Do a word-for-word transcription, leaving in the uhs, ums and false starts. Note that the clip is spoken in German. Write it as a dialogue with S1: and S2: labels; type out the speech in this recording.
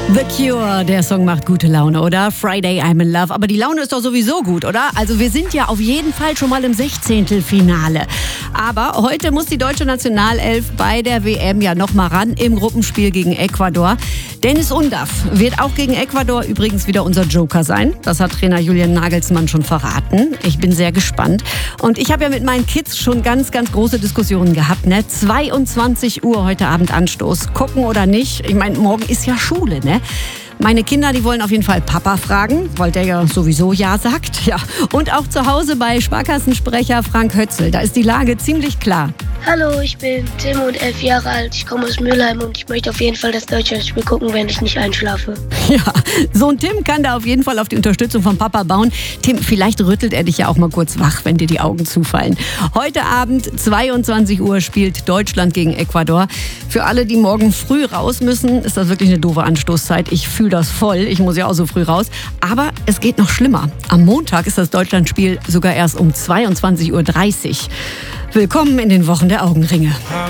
S1: The Cure, der Song macht gute Laune, oder? Friday, I'm in love. Aber die Laune ist doch sowieso gut, oder? Also wir sind ja auf jeden Fall schon mal im Sechzehntelfinale. Aber heute muss die deutsche Nationalelf bei der W M ja noch mal ran im Gruppenspiel gegen Ecuador. Dennis Undaff wird auch gegen Ecuador übrigens wieder unser Joker sein. Das hat Trainer Julian Nagelsmann schon verraten. Ich bin sehr gespannt. Und ich habe ja mit meinen Kids schon ganz, ganz große Diskussionen gehabt. Ne? zweiundzwanzig Uhr heute Abend Anstoß. Gucken oder nicht? Ich meine, morgen ist ja Schule, ne? Meine Kinder, die wollen auf jeden Fall Papa fragen, weil der ja sowieso Ja sagt. Ja. Und auch zu Hause bei Sparkassensprecher Frank Hötzl, da ist die Lage ziemlich klar.
S2: Hallo, ich bin Tim und elf Jahre alt. Ich komme aus Mülheim und ich möchte auf jeden Fall das Deutschlandspiel gucken, wenn ich nicht einschlafe.
S1: Ja, Sohn Tim kann da auf jeden Fall auf die Unterstützung von Papa bauen. Tim, vielleicht rüttelt er dich ja auch mal kurz wach, wenn dir die Augen zufallen. Heute Abend, zweiundzwanzig Uhr, spielt Deutschland gegen Ecuador. Für alle, die morgen früh raus müssen, ist das wirklich eine doofe Anstoßzeit. Ich fühle das voll. Ich muss ja auch so früh raus. Aber es geht noch schlimmer. Am Montag ist das Deutschlandspiel sogar erst um zweiundzwanzig Uhr dreißig. Willkommen in den Wochen der Augenringe.